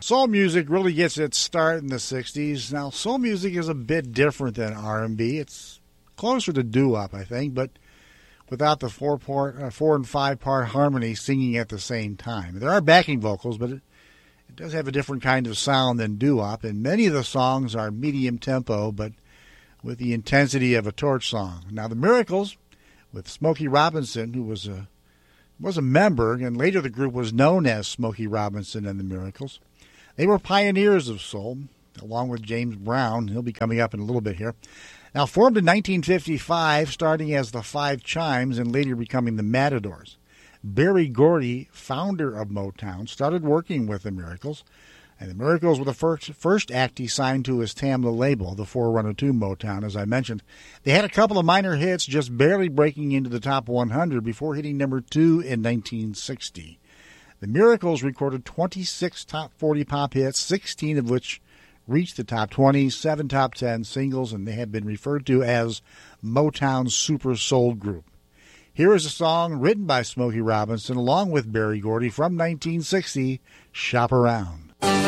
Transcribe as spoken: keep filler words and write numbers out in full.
Soul music really gets its start in the sixties. Now, soul music is a bit different than R and B. It's closer to doo-wop, I think, but without the four part, uh, four and five part harmony singing at the same time. There are backing vocals, but it, it does have a different kind of sound than doo-wop, and many of the songs are medium tempo, but with the intensity of a Torch song. Now, the Miracles, with Smokey Robinson, who was a was a member, and later the group was known as Smokey Robinson and the Miracles. They were pioneers of soul, along with James Brown. He'll be coming up in a little bit here. Now, formed in nineteen fifty-five, starting as the Five Chimes and later becoming the Matadors. Berry Gordy, founder of Motown, started working with the Miracles, and the Miracles were the first, first act he signed to his Tamla label, the forerunner to Motown, as I mentioned. They had a couple of minor hits, just barely breaking into the top one hundred before hitting number two in nineteen sixty. The Miracles recorded twenty-six top forty pop hits, sixteen of which reached the top twenty, seven top ten singles, and they have been referred to as Motown's Super Soul Group. Here is a song written by Smokey Robinson along with Berry Gordy from nineteen sixty, Shop Around.